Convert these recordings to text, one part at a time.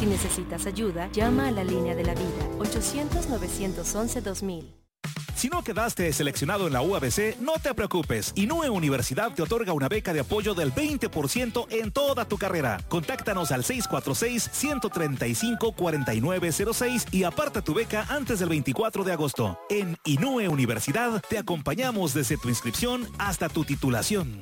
Si necesitas ayuda, llama a la línea de la vida, 800-911-2000. Si no quedaste seleccionado en la UABC, no te preocupes. INUE Universidad te otorga una beca de apoyo del 20% en toda tu carrera. Contáctanos al 646-135-4906 y aparta tu beca antes del 24 de agosto. En INUE Universidad te acompañamos desde tu inscripción hasta tu titulación.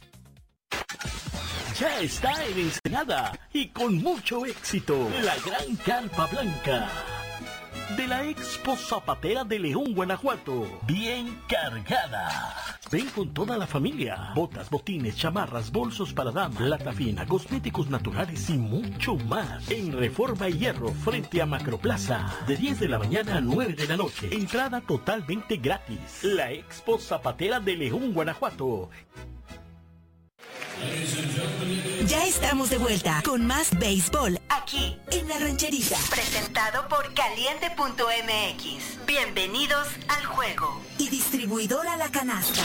Ya está en Ensenada y con mucho éxito, la Gran Carpa Blanca de la Expo Zapatera de León, Guanajuato, bien cargada. Ven con toda la familia. Botas, botines, chamarras, bolsos para dama, lata fina, cosméticos naturales y mucho más. En Reforma y Hierro, frente a Macroplaza, de 10 de la mañana a 9 de la noche. Entrada totalmente gratis. La Expo Zapatera de León, Guanajuato. Ya estamos de vuelta con más béisbol aquí en La Rancherita. Presentado por Caliente.mx. Bienvenidos al juego. Y distribuidora La Canasta.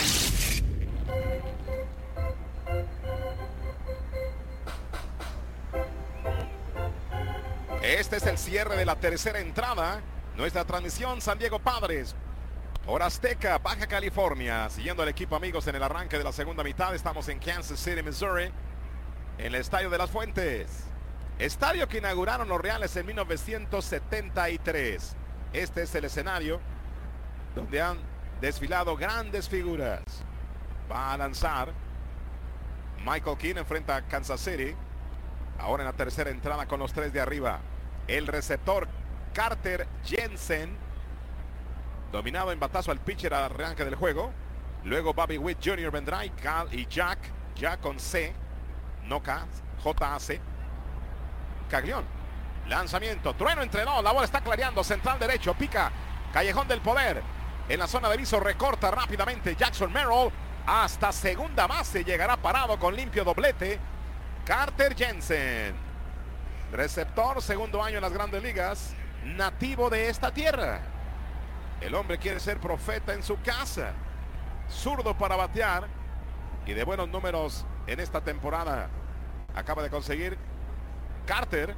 Este es el cierre de la tercera entrada. Nuestra transmisión San Diego Padres por Azteca, Baja California. Siguiendo al equipo, amigos, en el arranque de la segunda mitad. Estamos en Kansas City, Missouri, en el Estadio de las Fuentes. Estadio que inauguraron los Reales en 1973. Este es el escenario donde han desfilado grandes figuras. Va a lanzar Michael King, enfrenta a Kansas City. Ahora en la tercera entrada con los tres de arriba. El receptor Carter Jensen, dominado en batazo al pitcher al arranque del juego. Luego Bobby Witt Jr. vendrá y Cal y Jack con C, no K, J-A-C. Caglión, lanzamiento, trueno entre dos, la bola está clareando, central derecho, pica, Callejón del Poder. En la zona de viso recorta rápidamente Jackson Merrill. Hasta segunda base llegará parado con limpio doblete Carter Jensen. Receptor, segundo año en las grandes ligas, nativo de esta tierra. El hombre quiere ser profeta en su casa. Zurdo para batear y de buenos números en esta temporada. Acaba de conseguir Carter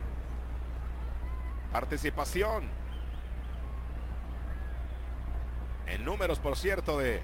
participación en números, por cierto, de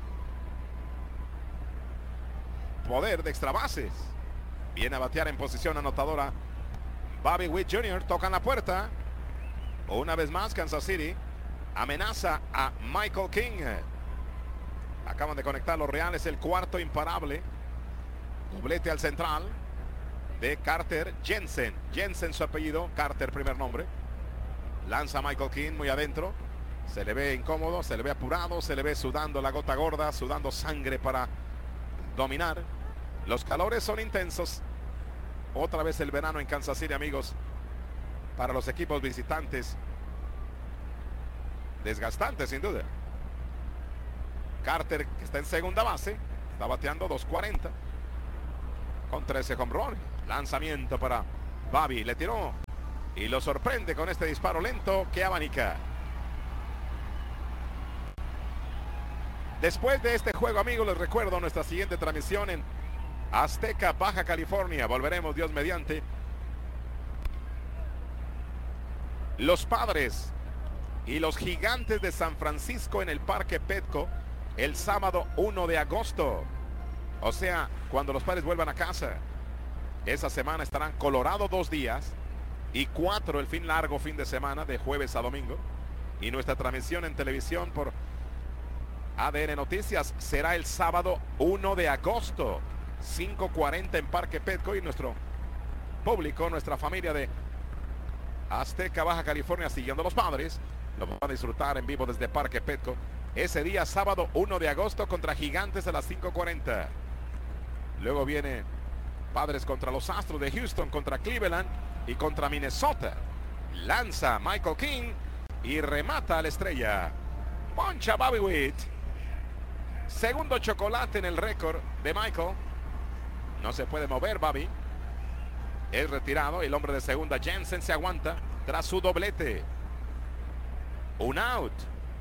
poder de extra bases. Viene a batear en posición anotadora Bobby Witt Jr. Tocan la puerta. Una vez más Kansas City amenaza a Michael King. Acaban de conectar los Reales, el cuarto imparable. Doblete al central de Carter Jensen. Jensen su apellido, Carter primer nombre. Lanza Michael King muy adentro. Se le ve incómodo, se le ve apurado, se le ve sudando la gota gorda, sudando sangre para dominar. Los calores son intensos. Otra vez el verano en Kansas City, amigos. Para los equipos visitantes, desgastante sin duda. Carter, que está en segunda base, está bateando 240 con 13 home run. Lanzamiento para Bobby, le tiró y lo sorprende con este disparo lento que abanica. Después de este juego, amigos, les recuerdo nuestra siguiente transmisión en Azteca, Baja California. Volveremos, Dios mediante. Los Padres y los Gigantes de San Francisco en el Parque Petco el sábado 1 de agosto. O sea, cuando los Padres vuelvan a casa. Esa semana estarán Colorado 2 días y 4 el largo fin de semana de jueves a domingo. Y nuestra transmisión en televisión por ADN Noticias será el sábado 1 de agosto, 5:40 en Parque Petco, y nuestro público, nuestra familia de Azteca, Baja California, siguiendo los Padres, lo van a disfrutar en vivo desde Parque Petco ese día sábado 1 de agosto contra Gigantes a las 5:40. Luego viene Padres contra los Astros de Houston, contra Cleveland y contra Minnesota. Lanza Michael King y remata a la estrella. Poncha Bobby Witt. Segundo chocolate en el récord de Michael. No se puede mover Bobby. Es retirado. El hombre de segunda, Jensen, se aguanta tras su doblete. Un out.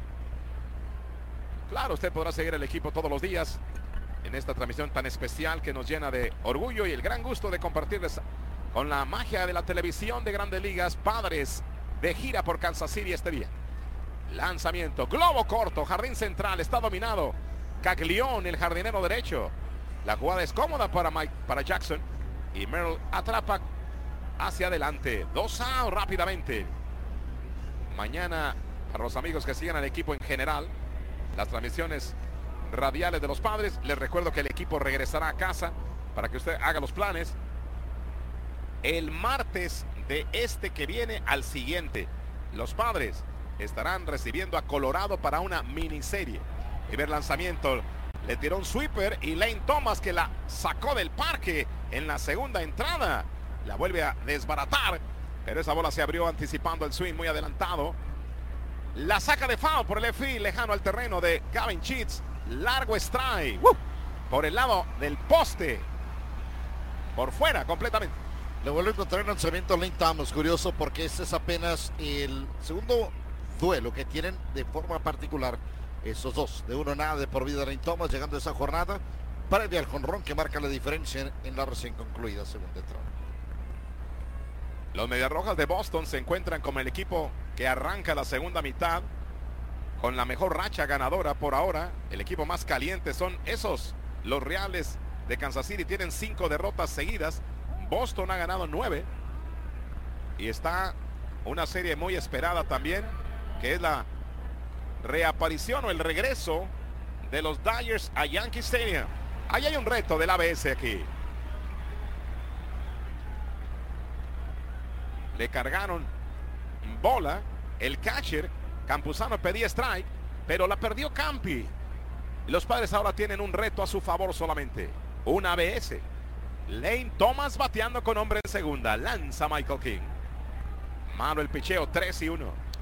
Claro, usted podrá seguir el equipo todos los días en esta transmisión tan especial que nos llena de orgullo y el gran gusto de compartirles con la magia de la televisión de Grandes Ligas. Padres de gira por Kansas City este día. Lanzamiento, globo corto, jardín central, está dominado. Caglione, el jardinero derecho. La jugada es cómoda para Jackson. Y Merrill atrapa hacia adelante. 2 out rápidamente. Mañana, para los amigos que sigan al equipo en general, las transmisiones radiales de los Padres, les recuerdo que el equipo regresará a casa para que usted haga los planes el martes de este que viene al siguiente. Los Padres estarán recibiendo a Colorado para una miniserie. Primer lanzamiento, le tiró un sweeper y Lane Thomas, que la sacó del parque en la segunda entrada, la vuelve a desbaratar, pero esa bola se abrió anticipando el swing muy adelantado. La saca de foul por el left field, lejano al terreno de Gavin Sheets. Largo strike por el lado del poste, por fuera completamente. Le vuelve a encontrar el lanzamiento a Lane Thomas. Curioso, porque este es apenas el segundo duelo que tienen de forma particular esos dos. De 1-0 de por vida Lane Thomas, llegando a esa jornada previa al jonrón que marca la diferencia en la recién concluida segunda entrada. Los Mediarrojas de Boston se encuentran como el equipo que arranca la segunda mitad con la mejor racha ganadora por ahora. El equipo más caliente son esos, los Reales de Kansas City. Tienen 5 derrotas seguidas. Boston ha ganado 9. Y está una serie muy esperada también, que es la reaparición o el regreso de los Dodgers a Yankee Stadium. Ahí hay un reto del ABS aquí. Le cargaron bola. El catcher Campuzano pedía strike, pero la perdió Campi. Los Padres ahora tienen un reto a su favor solamente. Un ABS. Lane Thomas bateando con hombre en segunda. Lanza Michael King. Malo el picheo, 3-1.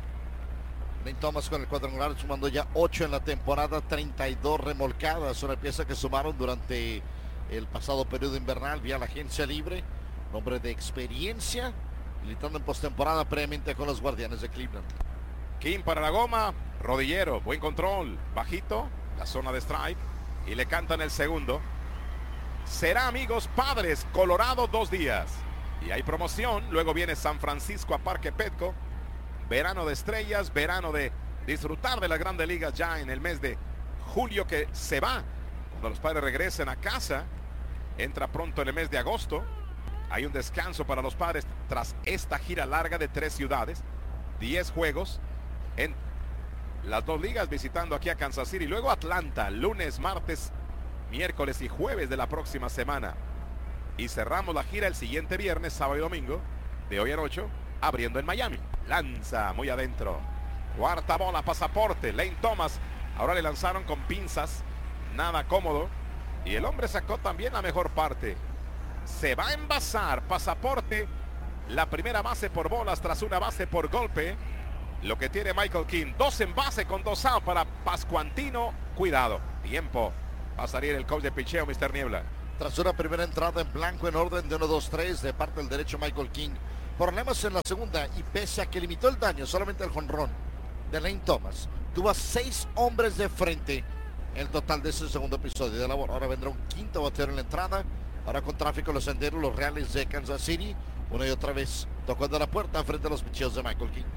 Lane Thomas con el cuadrangular, sumando ya 8 en la temporada, 32 remolcadas. Una pieza que sumaron durante el pasado periodo invernal vía la agencia libre. Hombre de experiencia, militando en postemporada previamente con los Guardianes de Cleveland. King para la goma, rodillero, buen control, bajito, la zona de strike, y le cantan el segundo. Será, amigos, Padres, Colorado 2 días. Y hay promoción, luego viene San Francisco a Parque Petco. Verano de estrellas, verano de disfrutar de las Grandes Ligas ya en el mes de julio, que se va. Cuando los Padres regresen a casa, entra pronto en el mes de agosto. Hay un descanso para los Padres tras esta gira larga de 3 ciudades. 10 juegos en las 2 ligas, visitando aquí a Kansas City. Luego Atlanta, lunes, martes, miércoles y jueves de la próxima semana. Y cerramos la gira el siguiente viernes, sábado y domingo, de hoy en 8, abriendo en Miami. Lanza muy adentro. Cuarta bola, pasaporte. Lane Thomas. Ahora le lanzaron con pinzas. Nada cómodo. Y el hombre sacó también la mejor parte. Se va a envasar. Pasaporte. La primera base por bolas tras una base por golpe. Lo que tiene Michael King. 2 en base con 2 out para Pascuantino. Cuidado. Tiempo. Va a salir el coach de picheo, Mr. Niebla. Tras una primera entrada en blanco en orden de 1-2-3 de parte del derecho Michael King. Problemas en la segunda, y pese a que limitó el daño solamente al jonrón de Lane Thomas, tuvo a 6 hombres de frente en el total de ese segundo episodio de labor. Ahora vendrá un quinto bateador en la entrada. Ahora con tráfico en los senderos, los Reales de Kansas City. Una y otra vez tocando la puerta frente a los picheos de Michael King.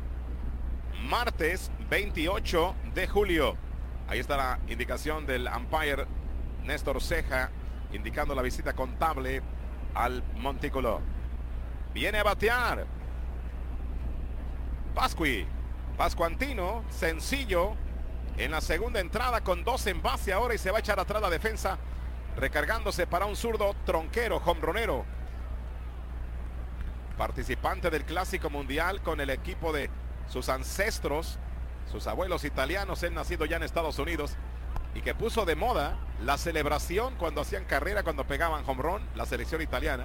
Martes 28 de julio. Ahí está la indicación del umpire Néstor Ceja, indicando la visita contable al montículo. Viene a batear Pascuantino, sencillo en la segunda entrada con 2 en base ahora, y se va a echar atrás la defensa, recargándose para un zurdo tronquero, jonronero, participante del Clásico Mundial con el equipo de sus ancestros, sus abuelos italianos, él nacido ya en Estados Unidos, y que puso de moda la celebración cuando hacían carrera, cuando pegaban home run, la selección italiana.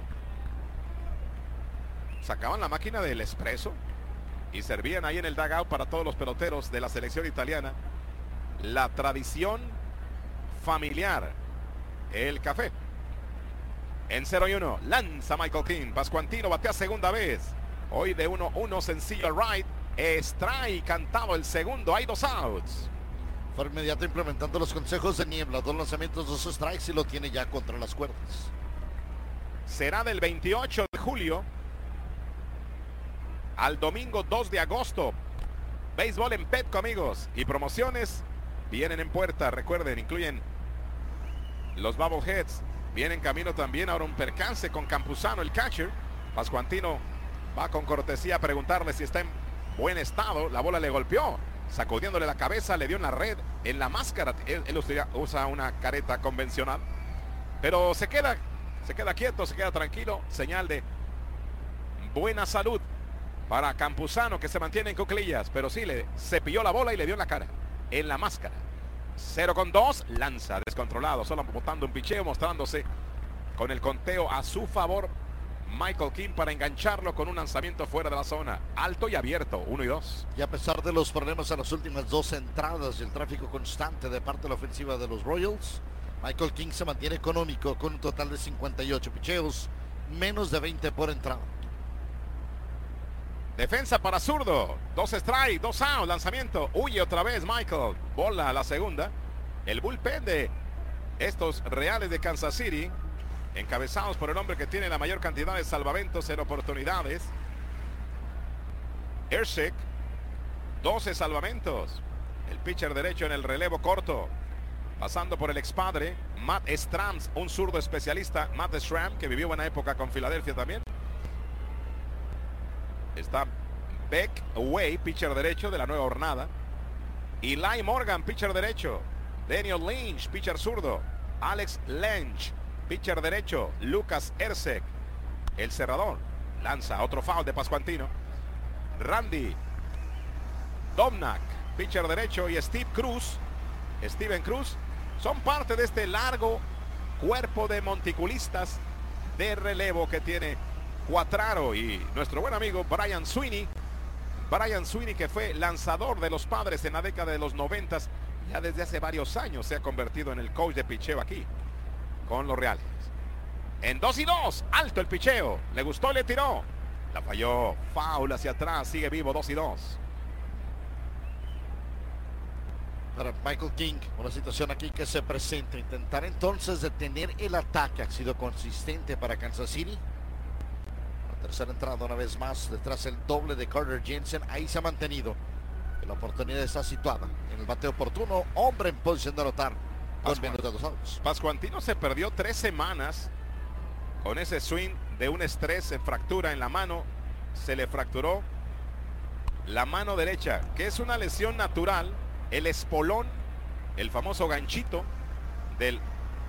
Sacaban la máquina del espresso y servían ahí en el dugout para todos los peloteros de la selección italiana la tradición familiar, el café. En 0-1 lanza Michael King. Pascuantino batea segunda vez. Hoy de 1-1, sencillo right. Strike cantado el segundo. Hay 2 outs. Fue inmediato implementando los consejos de Niebla. 2 lanzamientos, 2 strikes, y lo tiene ya contra las cuerdas. Será del 28 de julio al domingo 2 de agosto. Béisbol en Petco, amigos. Y promociones vienen en puerta. Recuerden, incluyen los Bobbleheads. Viene en camino también ahora un percance con Campuzano, el catcher. Pascuantino va con cortesía a preguntarle si está en buen estado. La bola le golpeó, sacudiéndole la cabeza, le dio en la red, en la máscara. Él usa una careta convencional. Pero se queda quieto, se queda tranquilo. Señal de buena salud para Campuzano, que se mantiene en cuclillas. Pero sí, le cepilló la bola y le dio en la cara, en la máscara. 0-2, lanza descontrolado, solo botando un picheo, mostrándose con el conteo a su favor Michael King para engancharlo con un lanzamiento fuera de la zona, alto y abierto, 1-2. Y a pesar de los problemas en las últimas 2 entradas y el tráfico constante de parte de la ofensiva de los Royals, Michael King se mantiene económico con un total de 58 picheos, menos de 20 por entrada. Defensa para zurdo, 2 strike, 2 out, lanzamiento, huye otra vez Michael, bola a la segunda. El bullpen de estos Reales de Kansas City, encabezados por el hombre que tiene la mayor cantidad de salvamentos en oportunidades, Erceg, 12 salvamentos. El pitcher derecho en el relevo corto, pasando por el expadre Matt Strahm, un zurdo especialista, Matt Strahm, que vivió buena época con Filadelfia también. Está Beck Way, pitcher derecho de la nueva hornada. Eli Morgan, pitcher derecho. Daniel Lynch, pitcher zurdo. Alex Lynch, pitcher derecho. Lucas Erceg, el cerrador. Lanza otro foul de Pascuantino. Randy Domnak, pitcher derecho. Y Steven Cruz son parte de este largo cuerpo de monticulistas de relevo que tiene Cuatraro y nuestro buen amigo Brian Sweeney, que fue lanzador de los Padres en la década de los 90, ya desde hace varios años se ha convertido en el coach de picheo aquí con los Reales. En 2-2, alto el picheo, le gustó y le tiró, la falló, foul hacia atrás, sigue vivo, 2-2. Para Michael King, una situación aquí que se presenta, intentar entonces detener el ataque. Ha sido consistente para Kansas City. Tercera entrada una vez más, detrás el doble de Carter Jensen, ahí se ha mantenido. La oportunidad está situada en el bateo oportuno, hombre en posición de anotar. 2 minutos de 2 outs. Pascuantino se perdió 3 semanas con ese swing de un estrés en fractura en la mano. Se le fracturó la mano derecha, que es una lesión natural, el espolón, el famoso ganchito del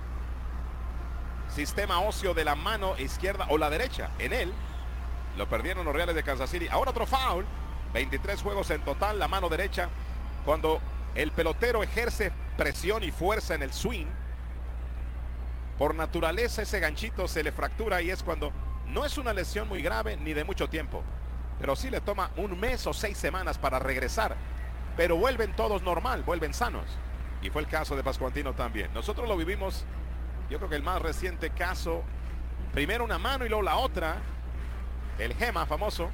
sistema óseo de la mano izquierda o la derecha. En él lo perdieron los Reales de Kansas City. Ahora otro foul. 23 juegos en total. La mano derecha, cuando el pelotero ejerce presión y fuerza en el swing, por naturaleza ese ganchito se le fractura, y es cuando no es una lesión muy grave ni de mucho tiempo, pero sí le toma 1 mes o 6 semanas para regresar, pero vuelven todos normal, vuelven sanos, y fue el caso de Pascuantino también. Nosotros lo vivimos, yo creo que el más reciente caso, primero una mano y luego la otra, el Gema famoso,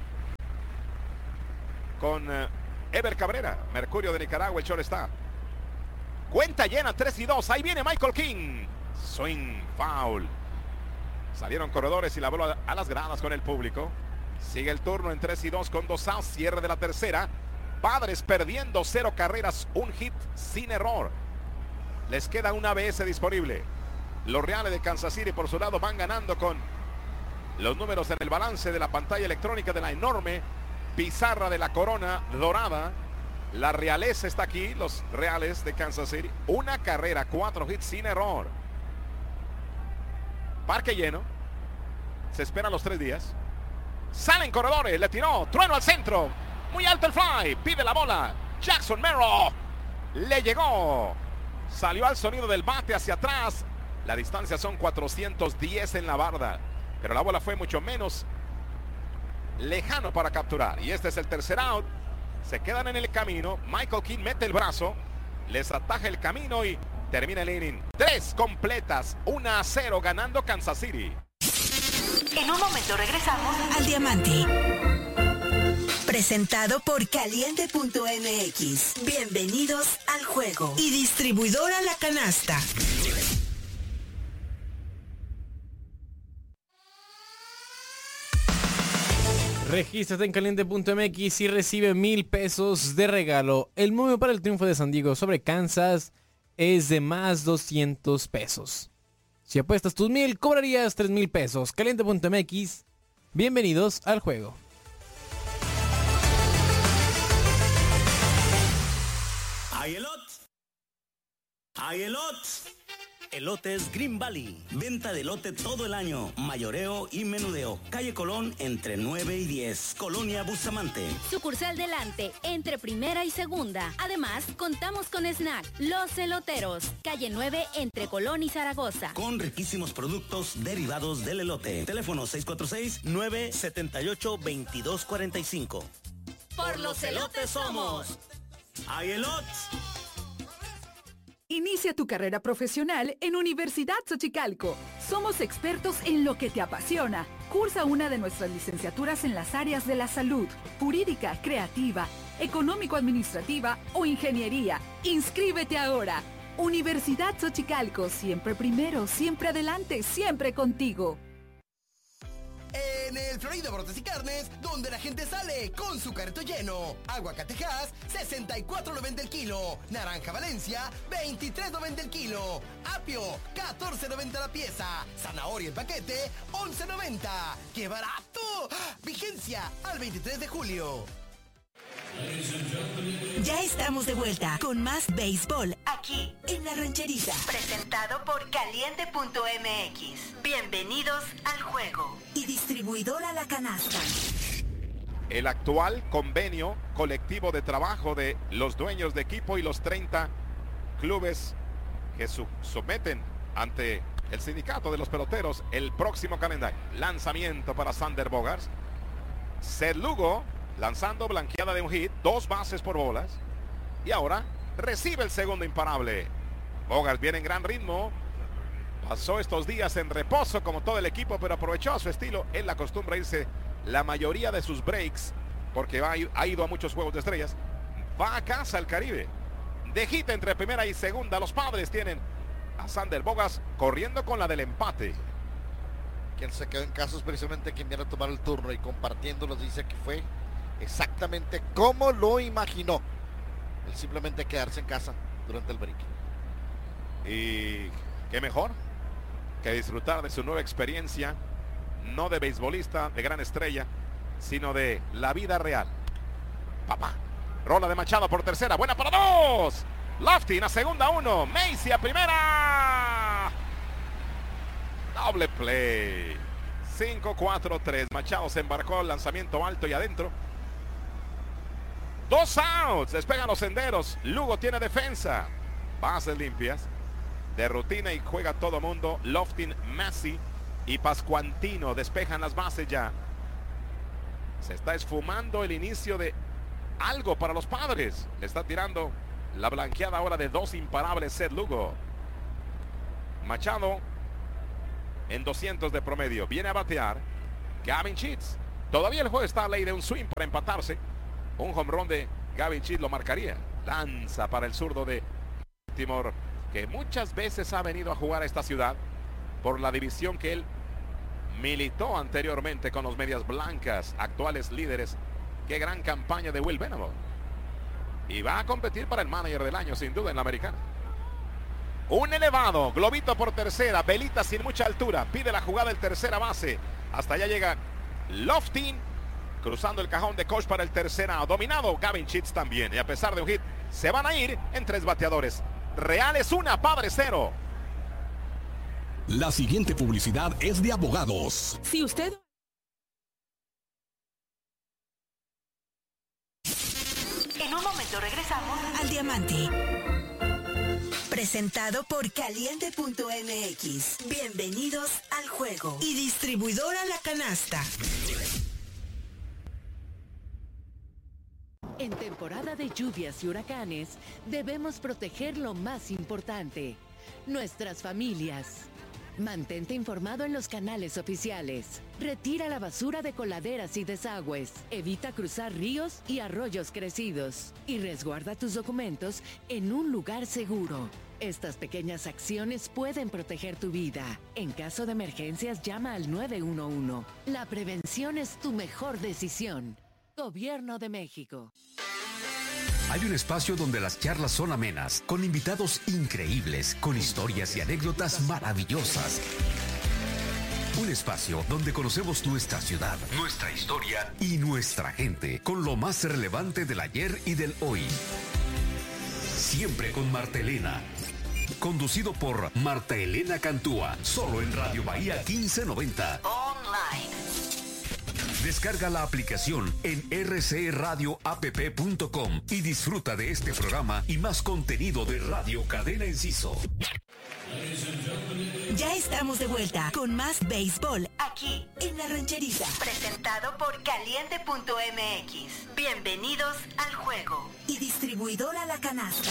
con Ever Cabrera, Mercurio de Nicaragua, el shortstop. Cuenta llena, 3-2, ahí viene Michael King. Swing, foul. Salieron corredores y la bola a las gradas con el público. Sigue el turno en 3-2 con 2 outs, cierre de la tercera. Padres perdiendo 0 carreras, 1 hit sin error. Les queda una ABS disponible. Los Reales de Kansas City por su lado van ganando con los números en el balance de la pantalla electrónica de la enorme pizarra de la corona dorada. La realeza está aquí, los Reales de Kansas City. 1 carrera, 4 hits sin error. Parque lleno. Se esperan los 3 días. Salen corredores, le tiró, trueno al centro. Muy alto el fly, pide la bola. Jackson Merrill le llegó. Salió al sonido del bate hacia atrás. La distancia son 410 en la barda, pero la bola fue mucho menos lejano para capturar. Y este es el tercer out. Se quedan en el camino. Michael King mete el brazo, les ataja el camino y termina el inning. 3 completas, 1-0 ganando Kansas City. En un momento regresamos al Diamante. Presentado por Caliente.mx. Bienvenidos al juego. Y distribuidora La Canasta. Regístrate en caliente.mx y recibe 1,000 pesos de regalo. El momio para el triunfo de San Diego sobre Kansas es de más 200 pesos. Si apuestas tus 1,000, cobrarías 3,000 pesos. Caliente.mx. Bienvenidos al juego. Hay elotes. Elotes Green Valley. Venta de elote todo el año. Mayoreo y menudeo. Calle Colón entre 9 y 10. Colonia Bustamante. Sucursal Delante, entre primera y segunda. Además, contamos con snack. Los Eloteros. Calle 9, entre Colón y Zaragoza. Con riquísimos productos derivados del elote. Teléfono 646-978-2245. Por los elotes somos. Hay elotes. Inicia tu carrera profesional en Universidad Xochicalco. Somos expertos en lo que te apasiona. Cursa una de nuestras licenciaturas en las áreas de la salud, jurídica, creativa, económico-administrativa o ingeniería. ¡Inscríbete ahora! Universidad Xochicalco, siempre primero, siempre adelante, siempre contigo. En el Florida Brotes y Carnes, donde la gente sale con su carrito lleno. Aguacatejas, 64.90 el kilo. Naranja Valencia, 23.90 el kilo. Apio, 14.90 la pieza. Zanahoria en paquete, 11.90. ¡Qué barato! Vigencia al 23 de julio. Ya estamos de vuelta con más béisbol aquí en La Rancherita. Presentado por Caliente.mx. Bienvenidos al juego. Y distribuidora La Canasta. El actual convenio colectivo de trabajo de los dueños de equipo y los 30 clubes que someten ante el sindicato de los peloteros el próximo calendario. Lanzamiento para Sander Bogaerts. Seth Lugo lanzando blanqueada de un hit, 2 bases por bolas. Y ahora recibe el segundo imparable. Bogaerts viene en gran ritmo. Pasó estos días en reposo como todo el equipo, pero aprovechó a su estilo. Él acostumbra a irse la mayoría de sus breaks porque ha ido a muchos juegos de estrellas. Va a casa al Caribe. De hit entre primera y segunda. Los Padres tienen a Sander Bogaerts corriendo con la del empate. Quien se quedó en casa es precisamente quien viene a tomar el turno y compartiendo nos dice que fue exactamente como lo imaginó. El simplemente quedarse en casa durante el break. Y qué mejor que disfrutar de su nueva experiencia, no de beisbolista, de gran estrella, sino de la vida real. Papá, rola de Machado por tercera, buena para 2. Loftin a segunda, 1. Macy a primera. Doble play. 5-4-3. Machado se embarcó, lanzamiento alto y adentro. 2 outs, despegan los senderos. Lugo tiene defensa. Bases limpias. De rutina y juega todo mundo. Loftin, Massey y Pascuantino despejan las bases ya. Se está esfumando el inicio de algo para los Padres. Le está tirando la blanqueada ahora de 2 imparables Seth Lugo. Machado en 200 de promedio. Viene a batear Gavin Sheets. Todavía el juego está a ley de un swing para empatarse. Un home run de Gavin Sheets lo marcaría. Lanza para el zurdo de Baltimore, que muchas veces ha venido a jugar a esta ciudad por la división que él militó anteriormente con los Medias Blancas, actuales líderes. Qué gran campaña de Will Venable. Y va a competir para el manager del año, sin duda, en la americana. Un elevado, globito por tercera, velita sin mucha altura. Pide la jugada el tercera base. Hasta allá llega Loftin, cruzando el cajón de coach para el tercera. Dominado Gavin Sheets también. Y a pesar de un hit, se van a ir en 3 bateadores. Reales 1, Padres 0. La siguiente publicidad es de abogados. Si usted... En un momento regresamos al Diamante. Presentado por Caliente.mx. Bienvenidos al juego. Y distribuidora La Canasta. En temporada de lluvias y huracanes, debemos proteger lo más importante, nuestras familias. Mantente informado en los canales oficiales. Retira la basura de coladeras y desagües. Evita cruzar ríos y arroyos crecidos. Y resguarda tus documentos en un lugar seguro. Estas pequeñas acciones pueden proteger tu vida. En caso de emergencias, llama al 911. La prevención es tu mejor decisión. Gobierno de México. Hay un espacio donde las charlas son amenas, con invitados increíbles, con historias y anécdotas maravillosas. Un espacio donde conocemos nuestra ciudad, nuestra historia y nuestra gente, con lo más relevante del ayer y del hoy. Siempre con Marta Elena. Conducido por Marta Elena Cantúa, solo en Radio Bahía 1590. Online. Descarga la aplicación en rcradioapp.com y disfruta de este programa y más contenido de Radio Cadena Enciso. Ya estamos de vuelta con más béisbol aquí en La Rancherita. Presentado por caliente.mx. Bienvenidos al juego. Y distribuidora La Canasta.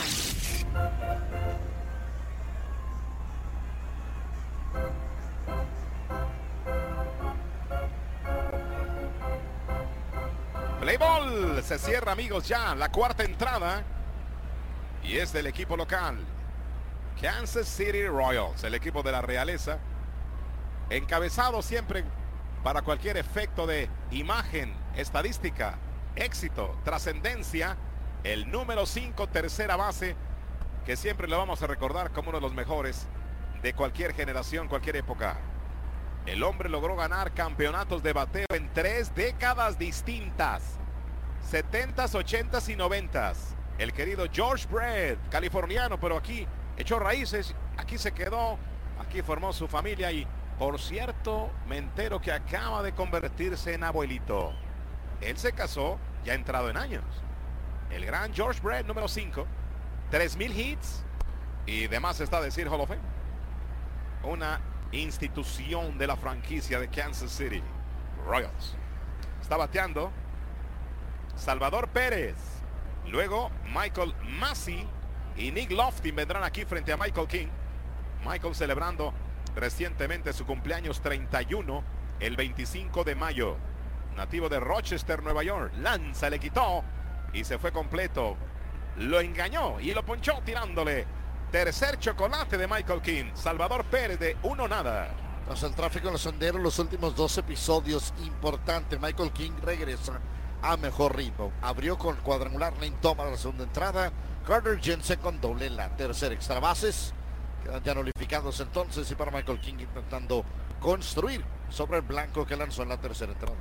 Play ball, se cierra, amigos, ya la cuarta entrada y es del equipo local Kansas City Royals, el equipo de la realeza, encabezado siempre para cualquier efecto de imagen, estadística, éxito, trascendencia, el número 5, tercera base, que siempre lo vamos a recordar como uno de los mejores de cualquier generación, cualquier época. El hombre logró ganar campeonatos de bateo en 3 décadas distintas. 70s, 80s y 90s. El querido George Brett, californiano, pero aquí echó raíces, aquí se quedó, aquí formó su familia y, por cierto, me entero que acaba de convertirse en abuelito. Él se casó ya entrado en años. El gran George Brett, número 5, 3,000 hits y demás está a decir Hall of Fame. Una institución de la franquicia de Kansas City Royals. Está bateando Salvador Pérez, luego Michael Massey y Nick Loftin vendrán aquí frente a Michael King. Michael celebrando recientemente su cumpleaños 31 el 25 de mayo, nativo de Rochester, Nueva York. Lanza, le quitó y se fue completo, lo engañó y lo ponchó tirándole. Tercer chocolate de Michael King. Salvador Pérez de 1-0. Tras el tráfico en los senderos, los últimos 2 episodios, importante. Michael King regresa a mejor ritmo. Abrió con cuadrangular Lane Thomas la segunda entrada. Carter Jensen con doble en la tercera. Extra bases quedan ya nulificados entonces, y para Michael King intentando construir sobre el blanco que lanzó en la tercera entrada.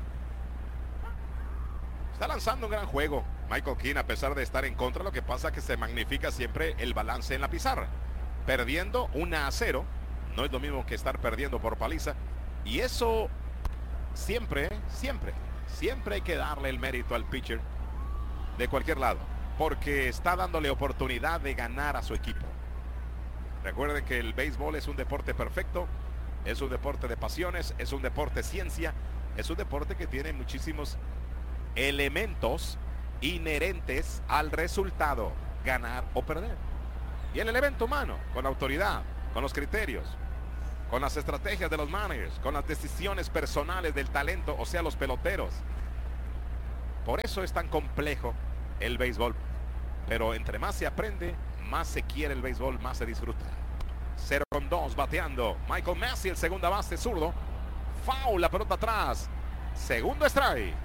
Está lanzando un gran juego Michael King, a pesar de estar en contra. Lo que pasa es que se magnifica siempre el balance en la pizarra. Perdiendo 1-0 no es lo mismo que estar perdiendo por paliza, y eso siempre hay que darle el mérito al pitcher de cualquier lado, porque está dándole oportunidad de ganar a su equipo. Recuerde que el béisbol es un deporte perfecto, es un deporte de pasiones, es un deporte ciencia, es un deporte que tiene muchísimos elementos inherentes al resultado, ganar o perder. Y el elemento humano, con autoridad, con los criterios, con las estrategias de los managers, con las decisiones personales del talento, o sea, los peloteros. Por eso es tan complejo el béisbol. Pero entre más se aprende, más se quiere el béisbol, más se disfruta. 0-2 bateando Michael Massey, el segunda base zurdo. Foul, la pelota atrás. Segundo strike.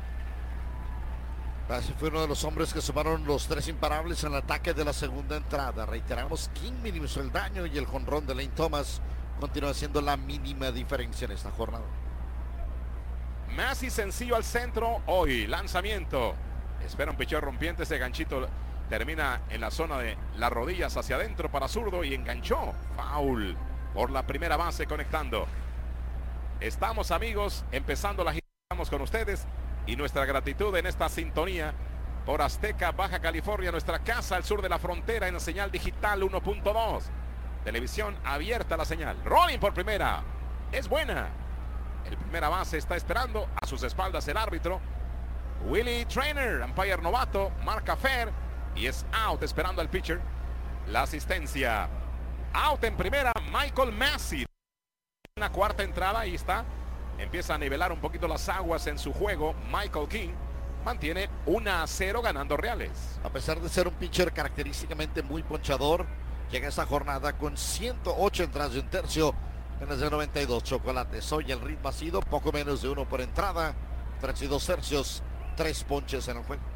Así fue uno de los hombres que sumaron los 3 imparables en el ataque de la segunda entrada. Reiteramos, King minimizó el daño y el jonrón de Lane Thomas continúa siendo la mínima diferencia en esta jornada. Massey sencillo al centro hoy. Lanzamiento. Espera un picheo rompiente. Ese ganchito termina en la zona de las rodillas hacia adentro para zurdo y enganchó. Foul por la primera base conectando. Estamos, amigos, empezando la gira. Estamos con ustedes. Y nuestra gratitud en esta sintonía por Azteca, Baja California, nuestra casa al sur de la frontera, en la señal digital 1.2. Televisión abierta la señal. Rolling por primera. Es buena. El primera base está esperando. A sus espaldas el árbitro. Willie Trainer, umpire novato, marca fair. Y es out esperando al pitcher. La asistencia. Out en primera, Michael Massey. Una cuarta entrada, ahí está. Empieza a nivelar un poquito las aguas en su juego. Michael King mantiene 1-0 ganando Reales. A pesar de ser un pitcher característicamente muy ponchador, llega esta jornada con 108 entradas de un tercio en el de 92 chocolates. Hoy el ritmo ha sido poco menos de 1 por entrada, 3 y 2 tercios, 3 ponches en el juego.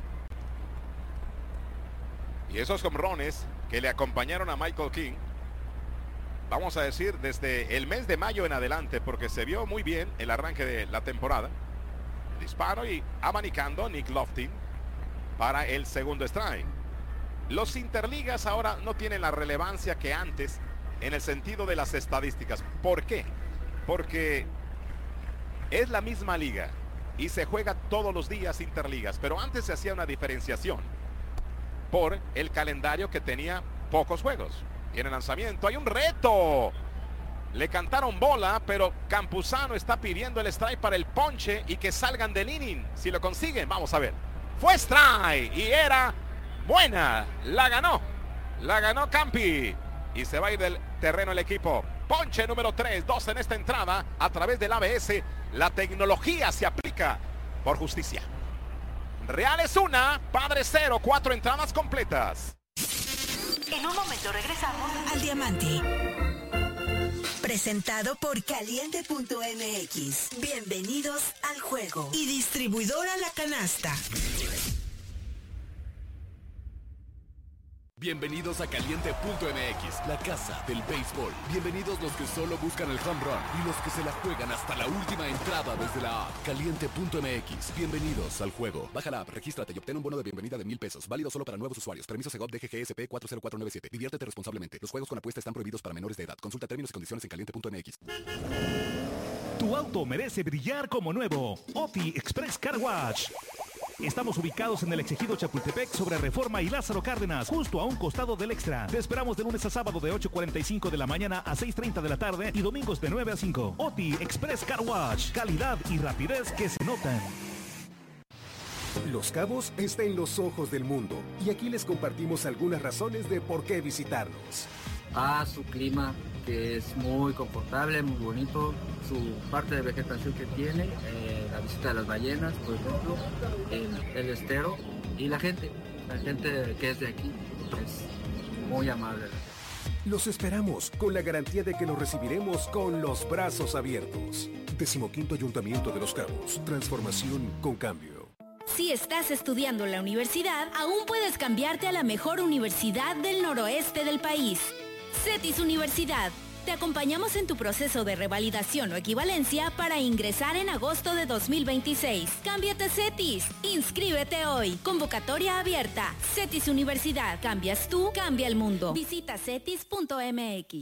Y esos jonrones que le acompañaron a Michael King, vamos a decir desde el mes de mayo en adelante, porque se vio muy bien el arranque de la temporada. Disparo y abanicando Nick Loftin para el segundo strike. Los interligas ahora no tienen la relevancia que antes en el sentido de las estadísticas. ¿Por qué? Porque es la misma liga y se juega todos los días interligas, pero antes se hacía una diferenciación por el calendario que tenía pocos juegos. Tiene lanzamiento, hay un reto. Le cantaron bola, pero Campuzano está pidiendo el strike para el ponche y que salgan del inning. Si lo consiguen, vamos a ver. Fue strike y era buena. La ganó Campi. Y se va a ir del terreno el equipo. Ponche número 3, 2 en esta entrada. A través del ABS, la tecnología se aplica por justicia. Reales 1, Padres 0, 4 entradas completas. En un momento regresamos al Diamante. Presentado por Caliente.mx. Bienvenidos al juego. Y distribuidora La Canasta. Bienvenidos a Caliente.mx, la casa del béisbol. Bienvenidos los que solo buscan el home run y los que se la juegan hasta la última entrada desde la app. Caliente.mx, bienvenidos al juego. Baja la app, regístrate y obtén un bono de bienvenida de $1,000. Válido solo para nuevos usuarios. Permiso Segov DGGSP 40497. Diviértete responsablemente. Los juegos con apuesta están prohibidos para menores de edad. Consulta términos y condiciones en Caliente.mx. Tu auto merece brillar como nuevo. OTI Express Car Wash. Estamos ubicados en el Ejido Chapultepec sobre Reforma y Lázaro Cárdenas, justo a un costado del Extra. Te esperamos de lunes a sábado de 8:45 de la mañana a 6:30 de la tarde y domingos de 9 a 5. OTI Express Car Wash. Calidad y rapidez que se notan. Los Cabos está en los ojos del mundo y aquí les compartimos algunas razones de por qué visitarnos. Su clima, que es muy confortable, muy bonito, su parte de vegetación que tiene, la visita de las ballenas, por ejemplo, el estero y la gente que es de aquí es muy amable. Los esperamos con la garantía de que los recibiremos con los brazos abiertos. 15º Ayuntamiento de Los Cabos. Transformación con cambio. Si estás estudiando en la universidad, aún puedes cambiarte a la mejor universidad del noroeste del país. CETIS Universidad. Te acompañamos en tu proceso de revalidación o equivalencia para ingresar en agosto de 2026. Cámbiate a CETIS. Inscríbete hoy. Convocatoria abierta. CETIS Universidad. Cambias tú, cambia el mundo. Visita cetis.mx.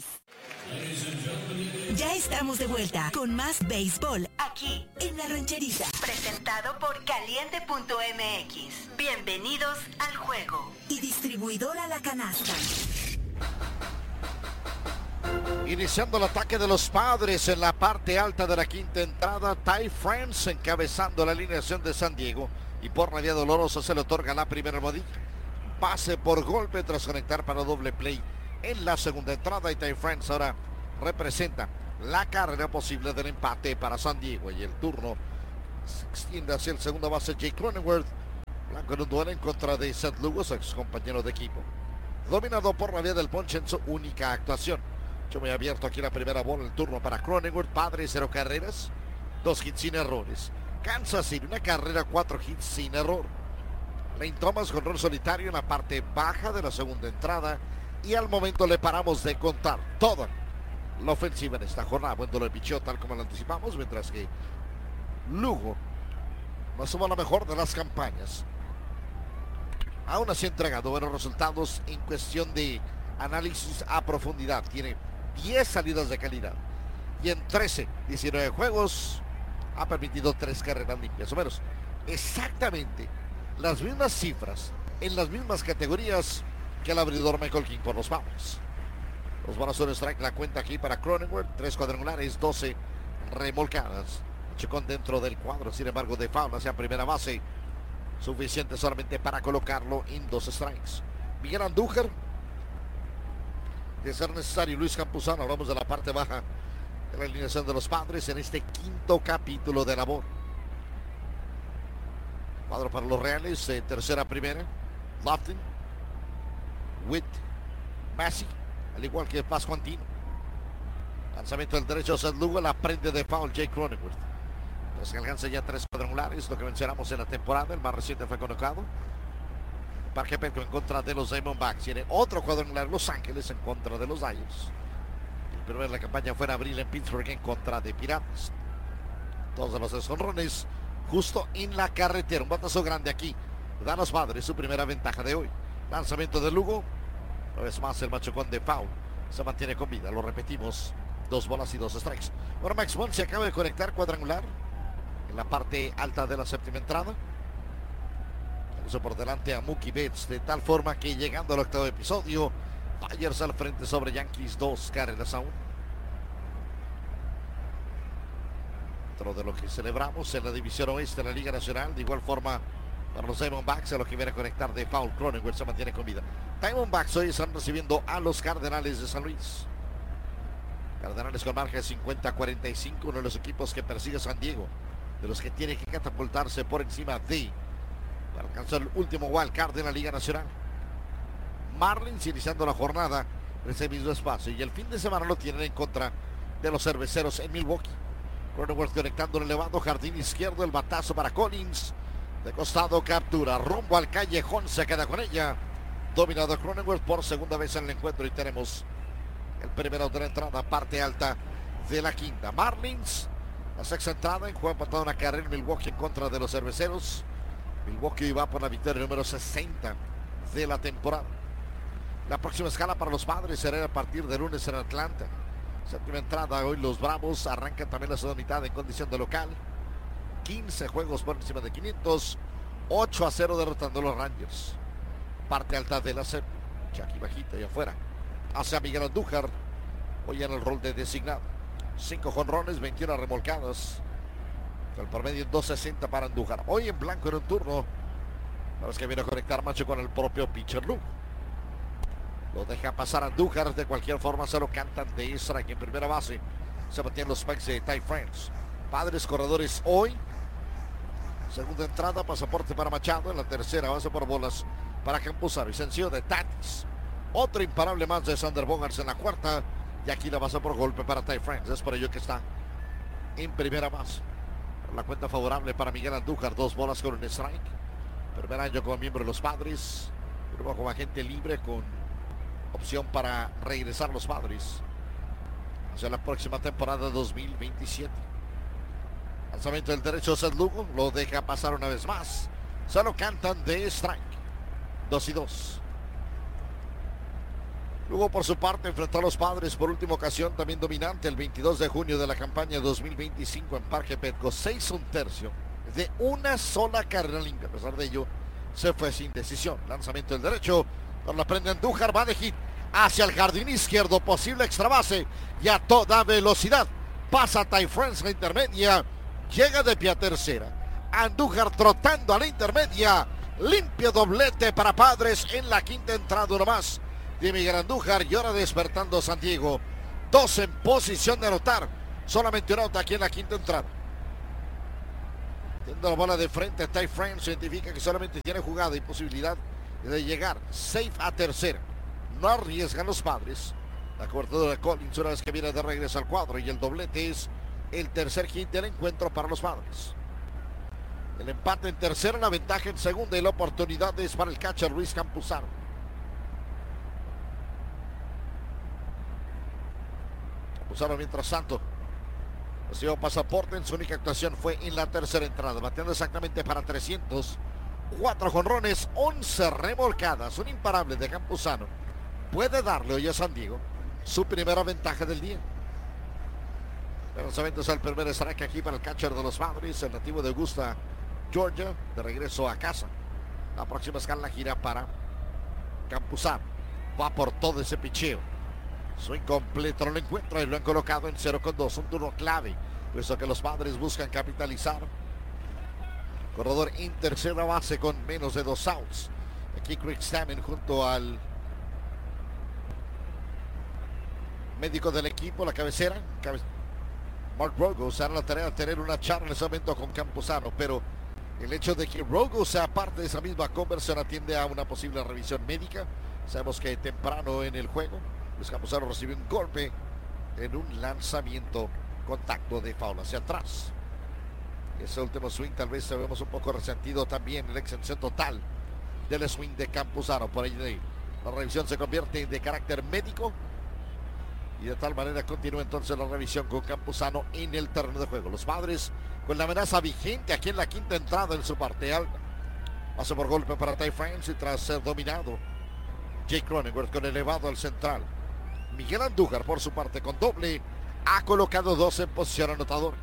Ya estamos de vuelta con más béisbol aquí en La Rancherita. Presentado por Caliente.mx. Bienvenidos al juego. Y distribuidora La Canasta. Iniciando el ataque de los Padres en la parte alta de la quinta entrada, Ty France encabezando la alineación de San Diego y por la vía dolorosa se le otorga la primera almohadilla. Pase por golpe tras conectar para doble play en la segunda entrada y Ty France ahora representa la carrera posible del empate para San Diego y el turno se extiende hacia el segundo base Jake Cronenworth, blanco en un duelo en contra de Seth Lewis, ex compañero de equipo, dominado por la vía del ponche en su única actuación. Yo me he abierto aquí la primera bola, el turno para Cronenworth. Padres 0 carreras, 2 hits sin errores. Kansas City, una carrera, 4 hits sin error. Lane Thomas con rol solitario en la parte baja de la segunda entrada y al momento le paramos de contar toda la ofensiva en esta jornada. Buen duelo de picheo tal como lo anticipamos, mientras que Lugo no suma la mejor de las campañas. Aún así ha entregado buenos resultados en cuestión de análisis a profundidad. Tiene 10 salidas de calidad y en 19 juegos ha permitido 3 carreras limpias, o menos exactamente las mismas cifras en las mismas categorías que el abridor Michael King por los Padres. Los bolas son strike, la cuenta aquí para Cronenworth, 3 cuadrangulares, 12 remolcadas. Chocón dentro del cuadro, sin embargo, de foul hacia primera base, suficiente solamente para colocarlo en 2 strikes. Miguel Andújar, de ser necesario, Luis Campuzano, hablamos de la parte baja de la alineación de los Padres en este quinto capítulo de labor. Cuadro para los Reales, tercera, primera. Lofton, Witt, Massey, al igual que Pascuantino. Lanzamiento del derecho, Seth Lugo, la prende de foul Jake Cronenworth. Pues que alcanza ya 3 cuadrangulares, lo que mencionamos en la temporada. El más reciente fue colocado Parque Petco en contra de los Diamondbacks. Tiene otro cuadrangular Los Ángeles en contra de los Dyers. El primero de la campaña fue en abril en Pittsburgh en contra de Piratas. Todos de los jonrones justo en la carretera. Un batazo grande aquí. Da a los Padres su primera ventaja de hoy. Lanzamiento de Lugo. Una vez más el machucón de foul. Se mantiene con vida. Lo repetimos. 2 bolas y 2 strikes. Ahora Max Muncy se acaba de conectar cuadrangular en la parte alta de la séptima entrada. Puso por delante a Mookie Betts de tal forma que llegando al octavo episodio, Dodgers al frente sobre Yankees 2 carreras a 1. Dentro de lo que celebramos en la división oeste de la Liga Nacional, de igual forma para los Diamondbacks, a lo que viene a conectar de foul, Cronenworth se mantiene con vida. Diamondbacks hoy están recibiendo a los Cardenales de San Luis. Cardenales con margen de 50-45, uno de los equipos que persigue San Diego, de los que tiene que catapultarse por encima de para alcanzar el último wild card de la Liga Nacional. Marlins iniciando la jornada en ese mismo espacio y el fin de semana lo tienen en contra de los Cerveceros en Milwaukee. Cronenworth conectando el elevado jardín izquierdo, el batazo para Collins, de costado captura, rumbo al callejón, se queda con ella. Dominado Cronenworth por segunda vez en el encuentro y tenemos el primero de la entrada, parte alta de la quinta. Marlins, la sexta entrada, en juego empatado una carrera en Milwaukee en contra de los Cerveceros. Milwaukee va por la victoria número 60 de la temporada. La próxima escala para los Padres será a partir de lunes en Atlanta. Séptima entrada, hoy los Bravos arrancan también la segunda mitad en condición de local. 15 juegos por encima de 500. 8-0 derrotando a los Rangers. Parte alta de la séptima. Aquí bajita y afuera. Hacia Miguel Andújar, hoy en el rol de designado. 5 jonrones, 21 remolcadas. El promedio en 2.60 para Andújar. Hoy en blanco en un turno. La vez que viene a conectar macho con el propio pitcher Lugo. Lo deja pasar Andújar. De cualquier forma se lo cantan de strike en primera base. Se mantienen los Specs de Ty France. Padres corredores hoy. Segunda entrada, pasaporte para Machado. En la tercera base por bolas para Campuzano. Y sencillo de Tatis. Otro imparable más de Sander Bogaerts en la cuarta. Y aquí la base por golpe para Ty France. Es por ello que está en primera base. La cuenta favorable para Miguel Andújar. 2 bolas con un strike. Primer año como miembro de los Padres. Luego como agente libre con opción para regresar a los Padres hacia la próxima temporada 2027. Lanzamiento del derecho Seth Lugo. Lo deja pasar una vez más. Se lo cantan de strike. 2-2. Luego por su parte enfrentó a los Padres por última ocasión también dominante el 22 de junio de la campaña 2025 en Parque Petco. 6 1/3 de una sola carrera limpia. A pesar de ello se fue sin decisión. Lanzamiento del derecho. La prende Andújar, va de hit hacia el jardín izquierdo. Posible extra base y a toda velocidad. Pasa Ty France la intermedia. Llega de pie a tercera. Andújar trotando a la intermedia. Limpio doblete para Padres en la quinta entrada, uno más de Miguel Andújar. Y ahora despertando San Diego. 2 en posición de anotar. Solamente una nota aquí en la quinta entrada. Teniendo la bola de frente, Ty France identifica que solamente tiene jugada y posibilidad de llegar safe a tercera. No arriesgan los Padres. La cobertura de Collins una vez que viene de regreso al cuadro. Y el doblete es el tercer hit del encuentro para los Padres. El empate en tercera, la ventaja en segunda y la oportunidad es para el catcher Luis Campuzano. Campuzano mientras tanto recibió pasaporte. En su única actuación fue en la tercera entrada, bateando exactamente para 300. 4 jonrones, 11 remolcadas. Un imparable de Campuzano puede darle hoy a San Diego su primera ventaja del día. El lanzamiento es el primer strike aquí para el catcher de los Padres, el nativo de Augusta, Georgia, de regreso a casa. La próxima escala gira para Campuzano. Va por todo ese picheo. Su incompleto no lo encuentra y lo han colocado en 0-2. Un turno clave, puesto que los Padres buscan capitalizar. Corredor en tercera base con menos de 2 outs. Aquí Craig Stammen junto al médico del equipo, la cabecera. Mark Rogo se hará la tarea de tener una charla en ese momento con Campuzano, pero el hecho de que Rogo sea parte de esa misma conversión atiende a una posible revisión médica. Sabemos que temprano en el juego, Luis Campuzano recibió un golpe en un lanzamiento, contacto de foul hacia atrás. Ese último swing tal vez se vemos un poco resentido también en la extensión total del swing de Campuzano. Por ahí la revisión se convierte de carácter médico y de tal manera continúa entonces la revisión con Campuzano en el terreno de juego. Los Padres con la amenaza vigente aquí en la quinta entrada en su parte alta. Pase por golpe para Ty France y tras ser dominado Jake Cronenworth con elevado al central. Miguel Andújar por su parte con doble ha colocado 2 en posición anotadora.